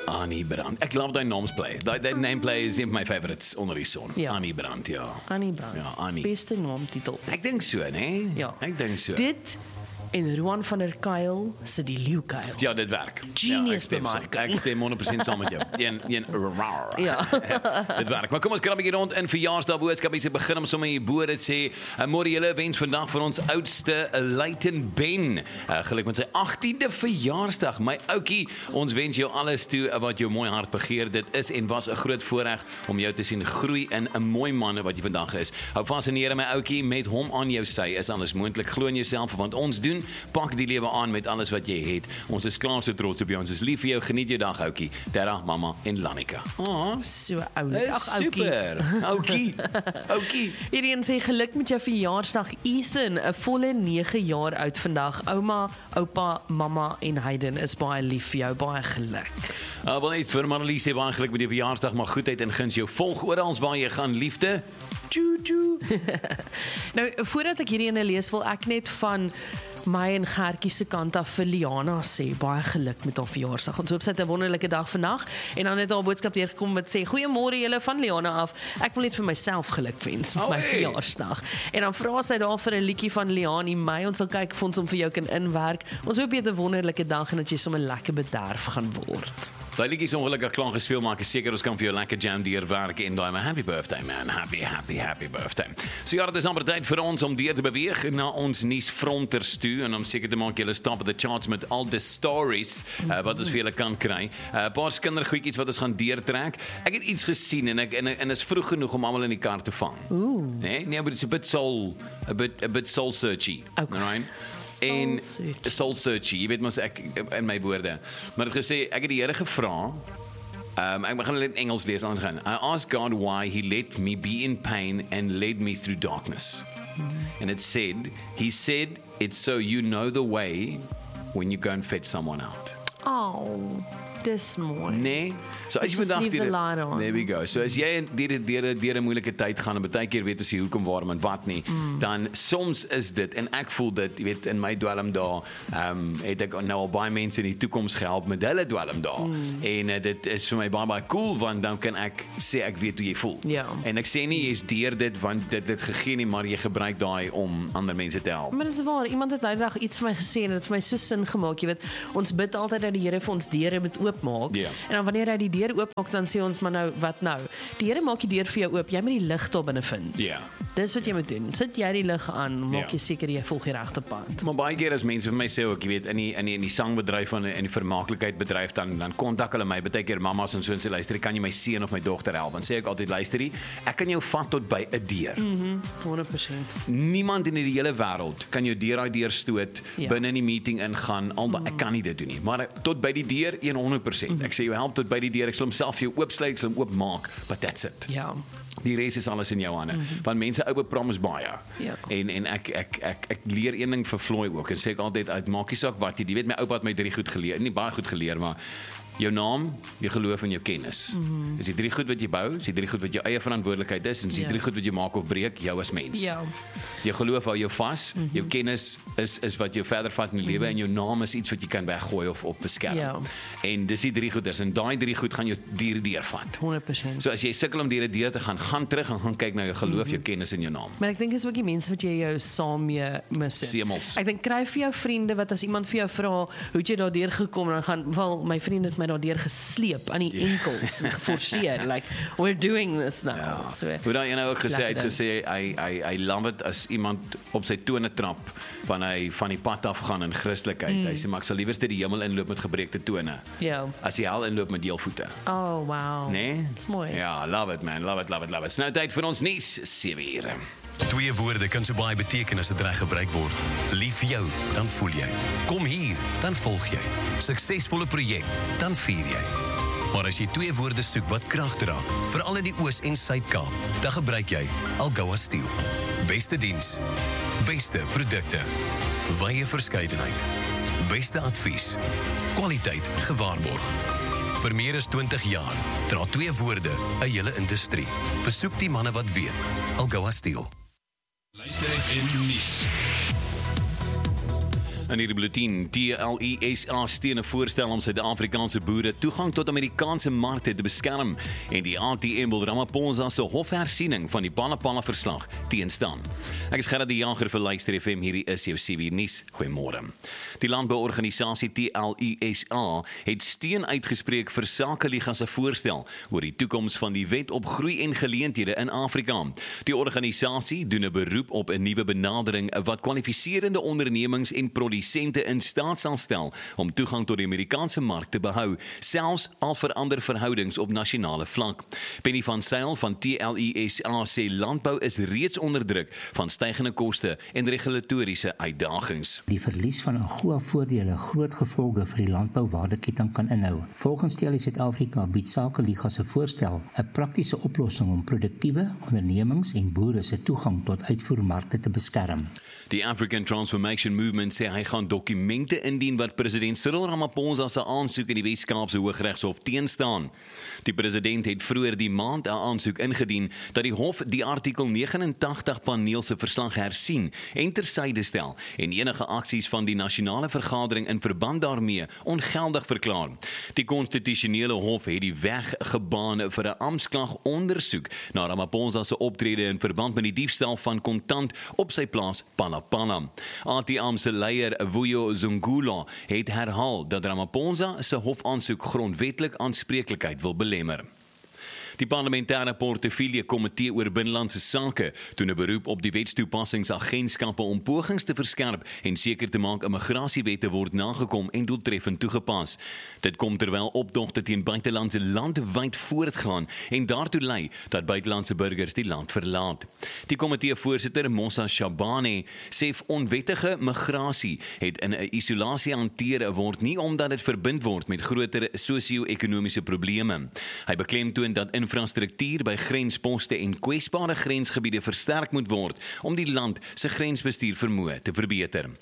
Annie Brand. Ek love die naamsplay. Die nameplay is een van my favorites onder die son. Ja. Annie Brand, ja. Annie Brand. Ja, Annie. Beste naamtitel. Ek dink so, né? Ja. Ek dink so. Dit en Roan van der Kuil se die leeukuil. Ja, dit werk. Genius ja, bemarking. Ek stem 100% saam met jou. Een rar. Ja. Dit werk. Maar kom ons krap hier rond in verjaarsdagboodskap. Ons begin om sommer hier bo dit sê. Môre julle wens vandag vir ons oudste Leighton Ben. Geluk met sy 18de verjaarsdag. My ouetjie, ons wens jou alles toe wat jou mooi hart begeer. Dit is en was 'n groot voorreg om jou te sien groei in 'n mooi man wat jy vandag is. Hou vas in die Here my ouetjie, met hom aan jou sy is alles moontlik. Glo in jouself want ons doen pak die lewe aan met alles wat jy het. Ons is klaar so trots op jou. Ons is lief vir jou. Geniet jou dag, ouetjie. Terra, mamma en Lannika. So oulik. Ag, ouetjie. Super. Ouetjie. Hierdie sê geluk met jou verjaarsdag Ethan, 'n volle 9 jaar oud vandag. Ouma, oupa, mamma en Hayden is baie lief vir jou. Baie geluk. Wel net vir Marlies sê baie geluk met die verjaarsdag, maar goedheid en guns jou volg oral waar jy gaan, liefde. Tjoe. Nou, voordat ek hierdie ene lees, wil ek net van my en Gertjie se kant af vir Liana sê baie geluk met haar verjaarsdag. Ons hoop sy het 'n wonderlike dag vandag en dan het haar boodskap deurgekom wat sê goeiemôre julle van Liana af. Ek wil net vir myself geluk wens met my verjaarsdag. En dan vra sy daar vir 'n liedjie van Liani my. Ons sal kyk of ons hom vir jou kan inwerk. Ons hoop jy het 'n wonderlike dag en dat jy sommer lekker bederf gaan word. Daai liedjie is ongelukkig klaar gespeel, maar ek is seker ons kan vir jou lekker jam deurwerk en daai happy birthday man. Happy birthday. So ja, dit is amper tyd vir ons om deur te beweeg na ons nuusfronters toe en om seker te maak julle stap op the charts met al die stories wat ons vir julle kan kry. 'n Paar kindergoedjies wat ons gaan deurtrek. Ek het iets gesien en is vroeg genoeg om almal in die kar te vang. Nee, but it's a bit soul searchy. Okay. Right? En soul searchy, jy weet mos ek in my woorde. Maar het gesê ek het die Here gevra. Ek gaan dit in Engels lees anders gaan. I asked God why he let me be in pain and led me through darkness. And it said, he said it's so you know the way when you go and fetch someone out. Oh, dis mooi. Nee. So as jy vandag there we go. So as jy deur 'n moeilike tyd gaan en baie keer weet as jy hoekom waarom en wat nie, dan soms is dit en ek voel dit, jy weet in my dwelm daar, het ek nou al baie mense in die toekoms gehelp met hulle dwelm daar. En dit is vir my baie cool want dan kan ek sê ek weet hoe jy voel. Ja. En ek sê nie jy's deur dit want dit gegee nie, maar jy gebruik daai om ander mense te help. Maar dis waar, iemand het nou dag iets vir my gesê en dit het vir my so sin gemaak, jy weet, ons bid altyd dat die Here vir ons deure moet oopmaak. Ja. En dan wanneer hy die deur oopmaak, dan sê ons maar nou, wat nou? Die Here maak die deur vir jou oop, jy moet die lig daar binne vind. Ja. Dis wat jy moet doen. Sit jy die lig aan, maak Ja. jy seker jy volg die regte pad. Maar baie keer as mense vir my sê ook, jy weet, in die sangbedryf en in die vermaaklikheidbedryf dan kontak hulle my, baie keer mammas en so en sê luister, kan jy my seun of my dogter help? Dan sê ek altyd luister, ek kan jou vat tot by 'n deur. 100%. Niemand in die hele wêreld kan jou deur daai deur stoot, Ja. binne in die meeting ingaan, ek kan nie dit doen nie. Maar tot by die deur 100%. Ek sê jou help tot by die deur, ek sal homself vir jou oopsluit, ek sal hom oopmaak, but that's it. Ja. Die res is alles in jou hande. Want mense ou promise baie. Ja. En ek leer een ding vir Floyd ook en sê ek altyd uit maak nie saak wat jy weet my oupa het my 3 goed geleer, nie baie goed geleer, maar jou naam, jou geloof en jou kennis. Dis die 3 goed wat jy bou, dis die 3 goed wat jou eie verantwoordelikheid is en dis die 3 goed wat jy maak of breek jou as mens. Ja. Jou geloof hou jou vas, jou kennis is wat jou verder vat in die lewe en jou naam is iets wat jy kan weggooi of beskerm. Ja. En dis die 3 goeders en daai 3 goed gaan jou deurvat. 100%. So as jy sukkel om deur te gaan terug en gaan kyk na jou geloof, jou kennis en jou naam. Maar ek dink is ook die mense wat jy jou saam mee mis. Semels. Ek dink kry vir jou vriende wat as iemand vir jou vra, hoe het jy daardeur gekom en dan gaan, wel my vriend het my daardeur gesleep aan die enkels en geforseer, like we're doing this now. Ja. So, Hoe dan jy nou ook gesê het gesê hy love dit as iemand op sy tone trap van hy van die pad af gaan in Christelikheid. Hy sê maar ek sal liewer die hemel inloop met gebreekte tone ja. as die hel inloop met heelvoete. Oh wow. Nee? Dis mooi. Ja, love it man, love it. Nou tyd vir ons nuus 7 ure. 2 woorde kan so baie beteken as dit reg gebruik word. Lief vir jou, dan voel jy. Kom hier, dan volg jy. Suksesvolle projek, dan vier jy. Maar as jy 2 woorde soek wat krag dra, veral in die Oos- en Suid-Kaap, dan gebruik jy Algoa Steel. Beste diens, beste produkte, wye verskeidenheid, beste advies, kwaliteit gewaarborg. Vir meer as 20 jaar dra 2 woorde 'n hele industrie. Besoek die manne wat weet. Algoa Steel. Luister FM nuus. In hierdie bulletin, TLISA steun 'n voorstel om Suid-Afrikaanse boere toegang tot Amerikaanse markte te beskerm en die ATM wil Ramaphosa se hofhersiening van die Palapala verslag teenstaan. Ek is Gerard die Jager vir Luister FM, hierdie is jou 7 nuus. Goeiemôre. Die landbouorganisasie TLISA het steun uitgespreek vir Sakeliga se voorstel oor die toekoms van die wet op groei en geleenthede in Afrika. Die organisasie doen 'n beroep op 'n nuwe benadering wat kwalifiserende ondernemings en produsente in staat sal stel om toegang tot die Amerikaanse mark te behou, selfs al verander verhoudings op nasionale vlak. Penny van Sail van TLISA sê landbou is reeds onder druk van stygende koste en regulatoriese uitdagings. Die verlies van AGOA-voordele groot gevolge vir die landbouwaardeketting kan inhou. Volgens TLI Suid-Afrika bied Sakeliga se voorstel 'n praktiese oplossing om produktiewe ondernemings en boere se toegang tot uitvoermarkte te beskerm. Die African Transformation Movement sê hy gaan dokumente indien wat president Cyril Ramaphosa se aansoek in die Wes-Kaapse Hooggeregshof teenstaan. Die president het vroeër die maand 'n aansoek ingedien dat die hof die artikel 89 paneel se verslag hersien en tersyde stel en enige aksies van die nasionale vergadering in verband daarmee ongeldig verklaar. Die konstitusionele hof het die weg gebaan vir 'n amptsklag ondersoek na Ramaphosa se optrede in verband met die diefstal van kontant op sy plaas Palapala. ATM se leier Vuyo Zungula het herhaal dat Ramaphosa se hofaansoek grondwetlik aanspreeklikheid wil belemmer. Die parlementêre portefeulje komitee oor binnelandse sake doen 'n beroep op die wetstoepassingsagentskappe om pogings te verskerp en seker te maak immigrasiewette word nagekom en doeltreffend toegepas. Dit kom terwyl optogte teen buitelandse landwyd voortgaan en daartoe lei dat buitelandse burgers die land verlaat. Die komiteevoorsitter Mossa Shabane sê onwettige migrasie het in 'n isolasie hanteer word nie omdat dit verbind word met groter sosio-ekonomiese probleme. Hy beklemtoon dat infrastruktuur by grensposte en kwesbare grensgebiede versterk moet word om die land se grensbestuur vermoë te verbeter.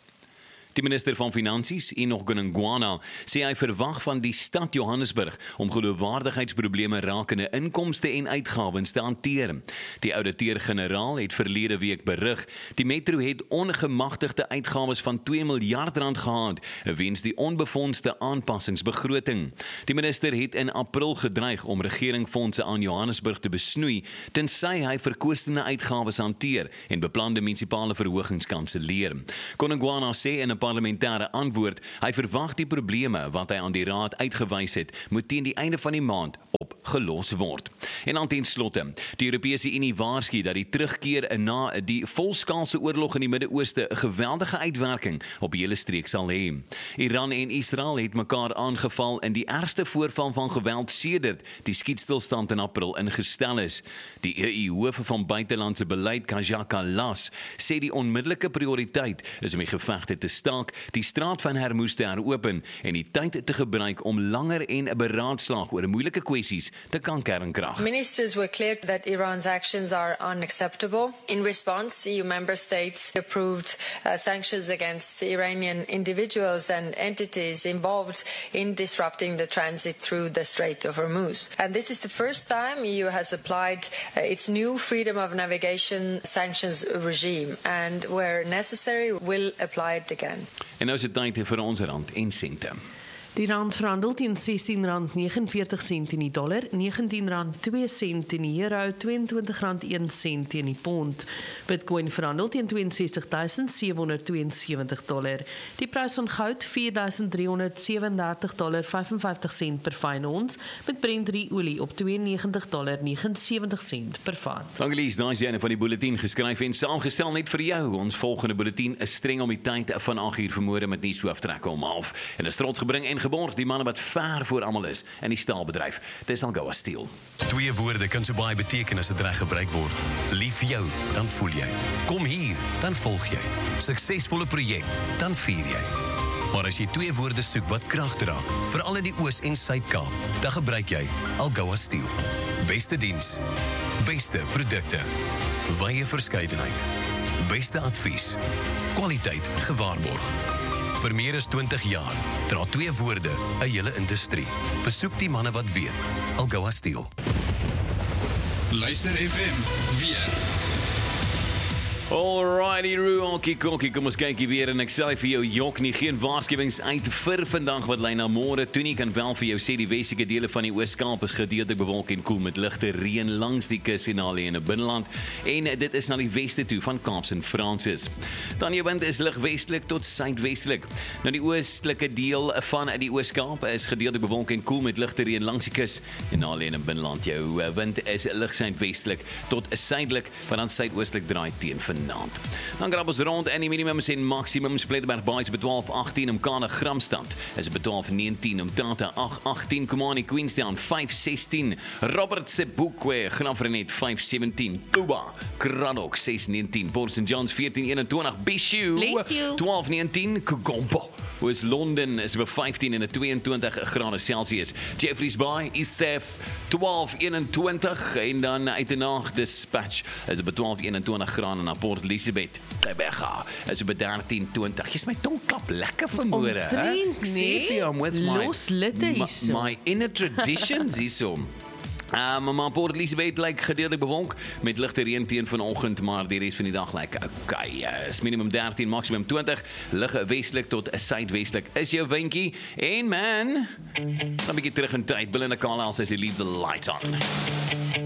Die minister van Finansies, Enoch Godongwana, sê hy verwag van die stad Johannesburg om geloofwaardigheidsprobleme rakende inkomste en uitgawens te hanteer. Die ouditeur-generaal het verlede week berig, die metro het ongemagtigde uitgawes van 2 miljard rand gehad, weens die onbefondste aanpassingsbegroting. Die minister het in April gedreig om regeringfondse aan Johannesburg te besnoei, tensy hy verkoostende uitgawes hanteer en beplande munisipale verhogings kanselleer. Godongwana sê in 'n parlementêre antwoord, hy verwag die probleme wat hy aan die raad uitgewys het, moet teen die einde van die maand opgelos word. En dan ten slotte, die Europese Unie waarsku dat die terugkeer na die volskaalse oorlog in die Midde-Ooste 'n geweldige uitwerking op die hele streek sal hê. Iran en Israel het mekaar aangeval in die ergste voorval van geweld sedert die skietstilstand in April ingestel is. Die EU-hoof van buitelandse beleid, Kaja Kallas, sê die onmiddellike prioriteit is om die gevegte te staak, die straat van Hormuz te heropen en die tyd te gebruik om langer en beraadslaag oor moeilike kwessies te kan kernkrag. Ministers were clear that Iran's actions are unacceptable. In response, EU member states approved sanctions against the Iranian individuals and entities involved in disrupting the transit through the Strait of Hormuz. And this is the first time EU has applied its new freedom of navigation sanctions regime, and where necessary will apply it again. En nou is dit tyd vir ons rand en sente. Die rand verhandel teen R16.49 in die dollar, R19.02 in die euro, R22.01 in die pond. Bitcoin verhandel teen $62,772. Die prys van goud $4,337.55 per fyn ons, met Brent olie op $92.79 per vat. Angelies, daai is jyne van die bulletin geskryf en saamgestel net vir jou. Ons volgende bulletin is streng om die tyd van 8 uur vanmôre met nuus hooftrek om 11:30 en is trots gebring en geborg die manne wat ver voor almal is in die staalbedryf. Dis Algoa Steel. 2 woorde kan so baie beteken as dit reg gebruik word. Lief vir jou, dan voel jy. Kom hier, dan volg jy. Suksesvolle projek, dan vier jy. Maar as jy 2 woorde soek wat krag dra, veral in die Oos- en Suid-Kaap, dan gebruik jy Algoa Steel. Beste diens, beste produkte, wye verskeidenheid, beste advies, kwaliteit gewaarborg. Vir meer as 20 jaar dra 2 woorde 'n hele industrie. Besoek die manne wat weet. Algoa Steel. Luister FM weer. Alrighty, Ruonkie Konkie, kom ons kykie weer en ek sê vir jou jok nie, geen waarskuwings uit vir vandag wat lei na môre toe nie, kan wel vir jou sê die westelike dele van die Oos-Kaap is gedeeltelik bewolk en koel met ligte reën langs die kus en al in die binneland en dit is na die weste toe van Kaapstad en Francis. Dan jou wind is lig westelik tot suidwestelik. Nou die oostelike deel van die Oos-Kaap is gedeeltelik bewolk en koel met ligte reën langs die kus en al in die binneland. Jou wind is lig suidwestelik tot suidelik, want dan suidoostelik draai teen vanaand. Dan grap ons rond en die minimums en maximums. Plettenberg Baai is by 12:18, Mkana Gramstad is by 12:19, Umtata 8:18, Komani Queenstown 5:16, Robert Sebokwe Graafrenet 5:17, Tuba Kraddock 6:19, Port St John's 14:21, Bishu 12:19, Kugompo is Londen is by 15 en 22 grade Celsius. Jeffreys Bay is safe 12:21 en dan uit die nag Dispatch is by 12:21 grade na Port Elizabeth. Tebega is by 13:20. Jy's my tong klap lekker vanmôre, hè? Ek sê vir jou with my inner traditions hierso. Maar Port Elizabeth lyk gedeeltelik bewolk met ligte reën teen vanoggend, maar die res van die dag lyk okay. Is minimum 13, maximum 20, lig westelik tot suidwestelik. Is jou windjie en man, dan 'n bietjie terug in tyd. Belinda Carlisle sê leave the light on.